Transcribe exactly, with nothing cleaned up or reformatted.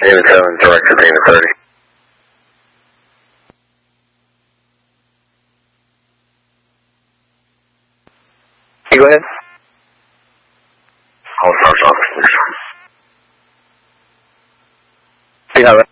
David seven, director David thirty. Hey, go ahead. All first officers. You have it.